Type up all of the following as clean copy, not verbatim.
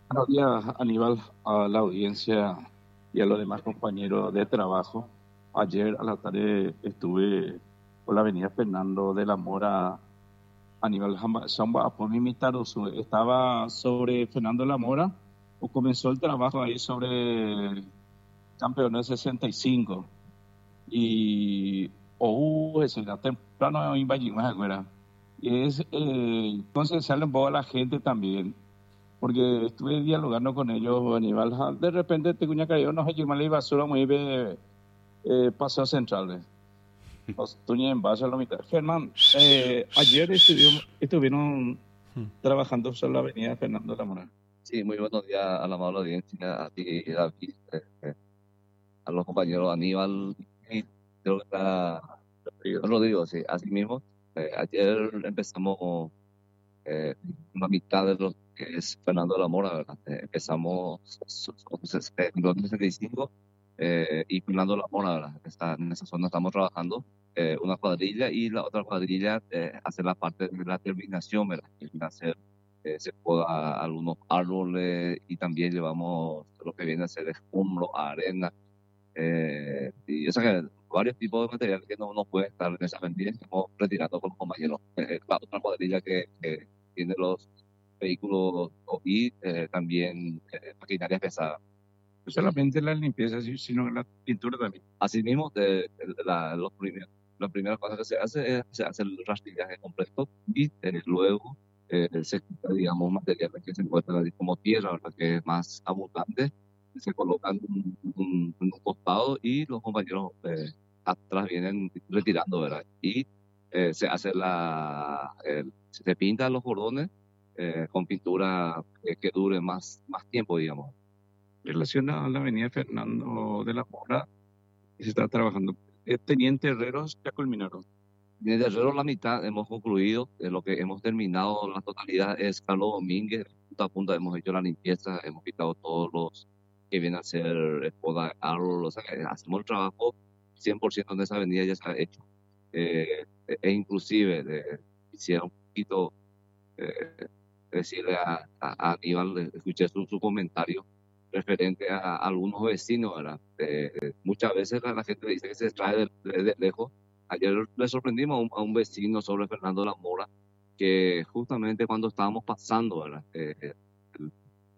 Buenos días, Aníbal, a la audiencia y a los demás compañeros de trabajo. Ayer a la tarde estuve por la avenida Fernando de la Mora, Aníbal Samba, por mi Tarusu. Estaba sobre Fernando de la Mora, o comenzó el trabajo ahí sobre Campeones 65. Y, ese era temprano en Valle, y es concienciarle un poco a la gente también porque estuve dialogando con ellos, Aníbal. De repente, te cuña cayó, no sé, y basura muy bien, paseo central. Tuñe en base a la mitad. Fernán, ayer estuvieron trabajando sobre la avenida Fernando de la Mora. Sí, muy buenos días a la amable audiencia, a ti, David, a los compañeros Aníbal y creo que está Rodrigo, sí, así mismo. Ayer empezamos la mitad de lo que es Fernando de la Mora, ¿verdad? Empezamos con 65 y Fernando de la Mora, ¿verdad? En esa zona estamos trabajando una cuadrilla y la otra cuadrilla hace la parte de la terminación, ¿verdad? Que viene a hacer, se poda algunos árboles y también llevamos lo que viene a ser escombro, arena, y o sea que varios tipos de material que no pueden estar en esa vendida, estamos retirando con los compañeros. La otra cuadrilla que tiene los vehículos y también maquinaria pesada. No solamente la limpieza, sino la pintura también. Asimismo, la primera cosa que se hace es se hace el rastrillaje completo y luego se quita, digamos, materiales que se encuentran ahí como tierra, ¿verdad? Que es más abundante, se colocan en un costado y los compañeros atrás vienen retirando, ¿verdad? Y se hace se pintan los bordones con pintura que dure más tiempo, digamos. En relación a la avenida Fernando de la Mora, se está trabajando. Teniente Herreros ya culminaron. Desde Herrero la mitad hemos concluido, lo que hemos terminado la totalidad es Carlos Domínguez, punta a punta hemos hecho la limpieza, hemos quitado todos los que vienen a ser poda de árbol, o sea, que hacemos el trabajo 100% en esa avenida ya se ha hecho. E inclusive quisiera un poquito eh, decirle a Aníbal, escuché su comentario referente a algunos vecinos, ¿verdad? Muchas veces la gente dice que se trae de lejos. Ayer le sorprendimos a un vecino sobre Fernando de la Mora, que justamente cuando estábamos pasando, ¿verdad? El,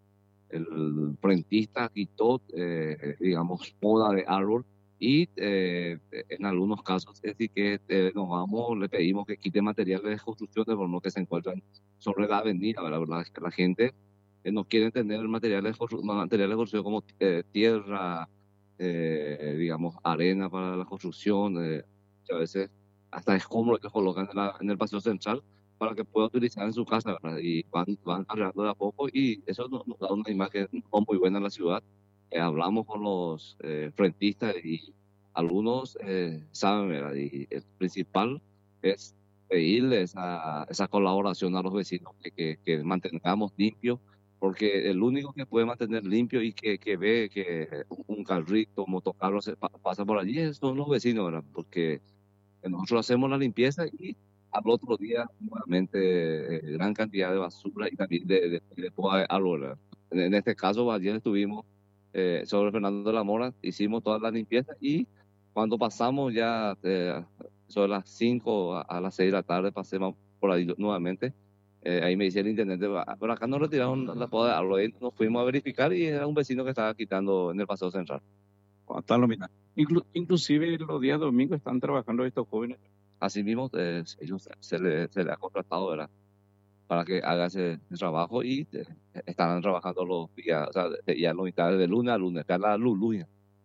el frentista quitó, digamos, poda de árbol y en algunos casos es decir que le pedimos que quite materiales de construcción de forma que se encuentran sobre la avenida, ¿verdad? La verdad es que la gente no quiere tener materiales de construcción como tierra, digamos, arena para la construcción, a veces hasta escombros que colocan en el paseo central para que pueda utilizar en su casa, ¿verdad? Y van cargando de a poco y eso nos da una imagen no muy buena en la ciudad. Hablamos con los frentistas y algunos saben, ¿verdad? Y el principal es pedirle esa colaboración a los vecinos, que mantengamos limpio, porque el único que puede mantener limpio y que ve que un carrito, motocarro pasa por allí son los vecinos, ¿verdad? Porque nosotros hacemos la limpieza y al otro día nuevamente gran cantidad de basura y también de poda de árbol, ¿verdad? En este caso, ayer estuvimos sobre Fernando de la Mora, hicimos toda la limpieza y cuando pasamos ya sobre las 5 a las 6 de la tarde, pasemos por ahí nuevamente. Ahí me dice el intendente, por acá nos retiraron la poda de árbol, ahí nos fuimos a verificar y era un vecino que estaba quitando en el paseo central. Hasta la mitad. Inclusive los días domingos están trabajando estos jóvenes. Asimismo, ellos se le ha contratado, ¿verdad? Para que haga ese trabajo y estarán trabajando los días, o sea, ya la mitad de lunes a lunes, cada lunes.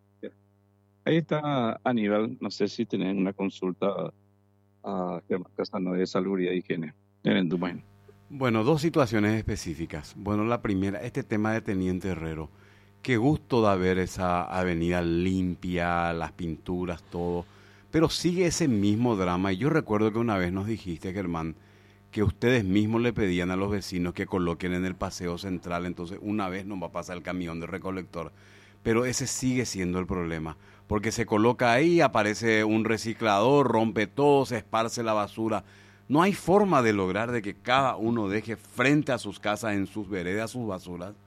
Ahí está Aníbal, no sé si tienen una consulta a Germán Casanova de Salubridad y Higiene en Dumain. Bueno, dos situaciones específicas. Bueno, la primera, este tema de Teniente Herrero. Qué gusto da ver esa avenida limpia, las pinturas, todo. Pero sigue ese mismo drama. Y yo recuerdo que una vez nos dijiste, Germán, que ustedes mismos le pedían a los vecinos que coloquen en el paseo central. Entonces, una vez nos va a pasar el camión de recolector. Pero ese sigue siendo el problema. Porque se coloca ahí, aparece un reciclador, rompe todo, se esparce la basura. No hay forma de lograr de que cada uno deje frente a sus casas, en sus veredas, sus basuras.